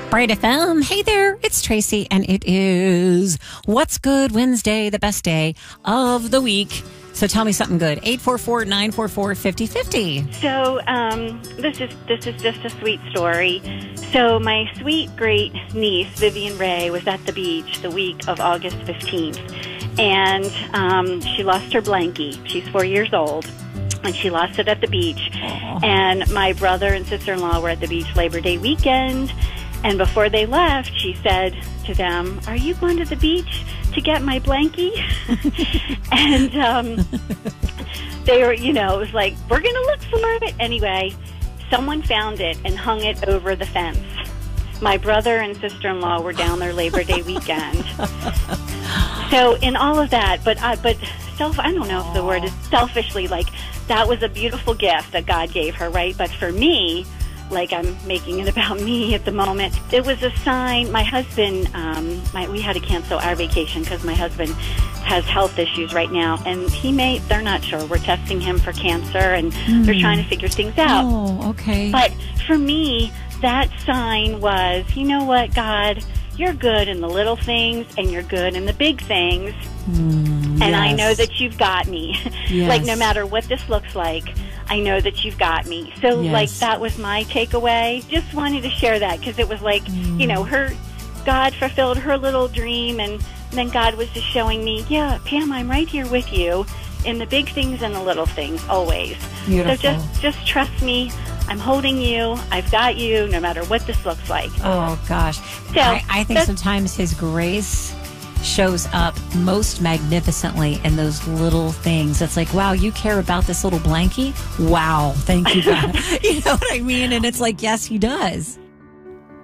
Bright FM. Hey there, it's Tracy, and it is What's Good Wednesday, the best day of the week. So tell me something good. 844-944-5050. So this is just a sweet story. So my sweet great niece, Vivian Ray, was at the beach the week of August 15th. And she lost her blankie. She's 4 years old. And she lost it at the beach. Aww. And my brother and sister-in-law were at the beach Labor Day weekend. And before they left, she said to them, "Are you going to the beach to get my blankie?" And they were, it was like, "We're going to look for it." Anyway, someone found it and hung it over the fence. My brother and sister-in-law were down there Labor Day weekend. So in all of that, I don't know if the word is selfishly, like, that was a beautiful gift that God gave her, right? But for me, like, I'm making it about me at the moment. It was a sign. My husband, we had to cancel our vacation because my husband has health issues right now, and they're not sure. We're testing him for cancer, and they're trying to figure things out. Oh, okay. But for me, that sign was, you know what, God, you're good in the little things, and you're good in the big things, and I know that you've got me. Yes. Like, no matter what this looks like, I know that you've got me. So, Yes. like, that was my takeaway. Just wanted to share that because it was like, God fulfilled her little dream, and then God was just showing me, yeah, Pam, I'm right here with you in the big things and the little things, always. Beautiful. So just trust me. I'm holding you. I've got you, no matter what this looks like. Oh, gosh. So, I think sometimes His grace shows up most magnificently in those little things. It's like, wow, you care about this little blankie? Wow, thank you, God. You know what I mean? And it's like, yes, He does.